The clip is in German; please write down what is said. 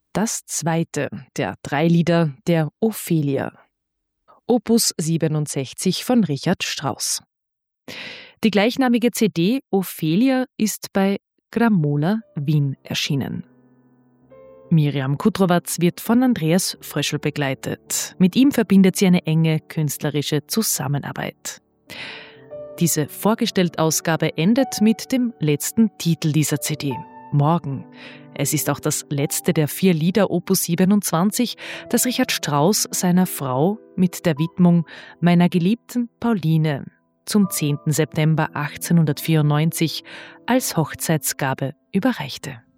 Das zweite der 3 Lieder der Ophelia. Opus 67 von Richard Strauss. Die gleichnamige CD Ophelia ist bei Gramola Wien erschienen. Miriam Kudrowatz wird von Andreas Fröschl begleitet. Mit ihm verbindet sie eine enge künstlerische Zusammenarbeit. Diese Vorgestellt-Ausgabe endet mit dem letzten Titel dieser CD, Morgen. Es ist auch das letzte der 4 Lieder Opus 27, das Richard Strauss seiner Frau mit der Widmung Meiner geliebten Pauline zum 10. September 1894 als Hochzeitsgabe überreichte.